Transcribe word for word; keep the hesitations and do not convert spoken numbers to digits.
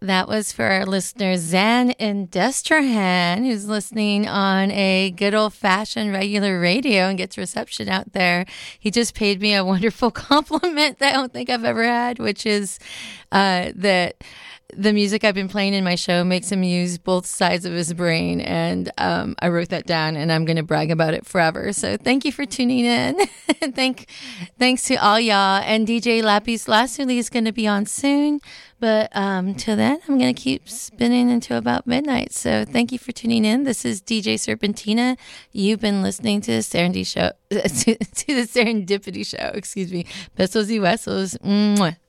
That was for our listener, Zan in Destrehan, who's listening on a good old-fashioned regular radio and gets reception out there. He just paid me a wonderful compliment that I don't think I've ever had, which is uh, that the music I've been playing in my show makes him use both sides of his brain. And um, I wrote that down, and I'm going to brag about it forever. So thank you for tuning in. and thank, Thanks to all y'all. And D J Lapis Lazuli is going to be on soon. But um, till then, I'm going to keep spinning until about midnight. So thank you for tuning in. This is D J Serpentina. You've been listening to the Serendipity Show. to, to the Serendipity Show, excuse me. Besos y huesos. Mwah.